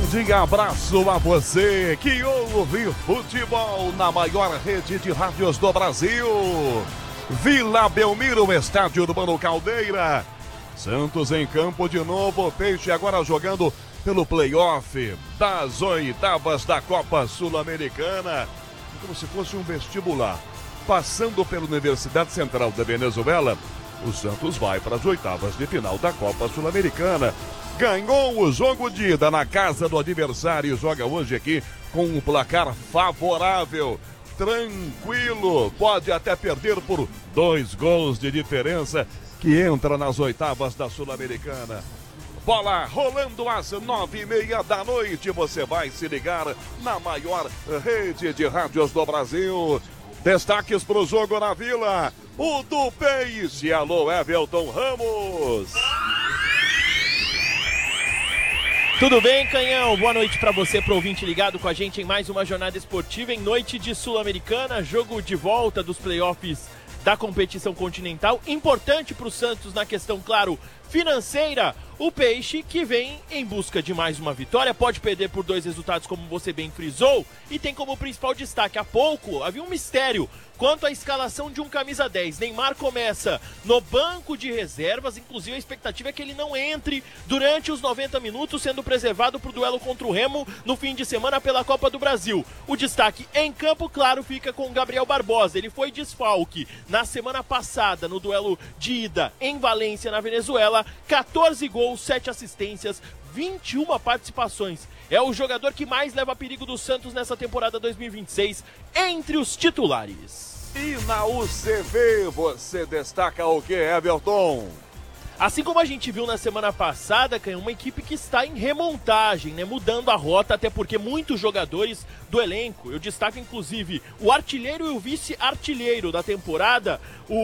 grande abraço a você que ouve futebol na maior rede de rádios do Brasil. Vila Belmiro, estádio Urbano Caldeira. Santos em campo de novo, Peixe agora jogando pelo play-off das oitavas da Copa Sul-Americana. Como se fosse um vestibular. Passando pela Universidade Central da Venezuela, o Santos vai para as oitavas de final da Copa Sul-Americana. Ganhou o jogo de ida na casa do adversário e joga hoje aqui com um placar favorável. Tranquilo, pode até perder por 2 gols de diferença, que entra nas oitavas da Sul-Americana. Bola rolando às 9h30 da noite, você vai se ligar na maior rede de rádios do Brasil. Destaques para o jogo na Vila, o do Peixe. Alô, Everton Ramos. Tudo bem, Canhão? Boa noite para você, pro ouvinte ligado com a gente em mais uma jornada esportiva em noite de Sul-Americana, jogo de volta dos playoffs da competição continental, importante para o Santos na questão, claro, financeira. O Peixe que vem em busca de mais uma vitória, pode perder por 2 resultados como você bem frisou, e tem como principal destaque, há pouco havia um mistério quanto à escalação de um camisa 10. Neymar começa no banco de reservas, inclusive a expectativa é que ele não entre durante os 90 minutos, sendo preservado para o duelo contra o Remo no fim de semana pela Copa do Brasil. O destaque em campo, claro, fica com Gabriel Barbosa. Ele foi desfalque na semana passada no duelo de ida em Valência, na Venezuela. 14 gols, 7 assistências, 21 participações. É o jogador que mais leva perigo do Santos nessa temporada 2026 entre os titulares. E na UCV você destaca o que, Everton? Assim como a gente viu na semana passada, é uma equipe que está em remontagem, né? Mudando a rota, até porque muitos jogadores do elenco, eu destaco inclusive o artilheiro e o vice-artilheiro da temporada,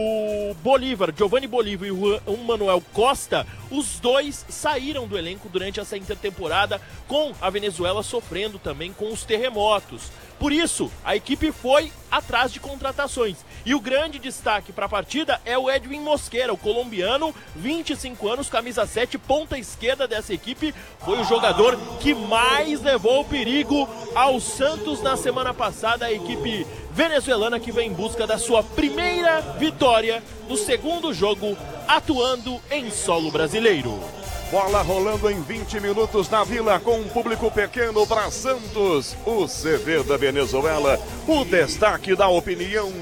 o Bolívar, Giovanni Bolívar e o Manuel Costa, os dois saíram do elenco durante essa intertemporada, com a Venezuela sofrendo também com os terremotos. Por isso, a equipe foi atrás de contratações. E o grande destaque para a partida é o Edwin Mosquera, o colombiano, 25 anos, camisa 7, ponta esquerda dessa equipe. Foi o jogador que mais levou perigo ao Santos na semana passada. A equipe venezuelana que vem em busca da sua primeira vitória no segundo jogo, atuando em solo brasileiro. Bola rolando em 20 minutos na Vila com um público pequeno para Santos. O CV da Venezuela, o destaque da opinião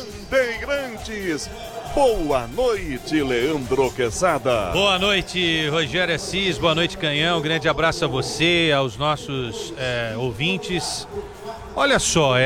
Bandeirantes. Boa noite, Leandro Quesada. Boa noite, Rogério Assis. Boa noite, Canhão. Grande abraço a você, aos nossos ouvintes. Olha só,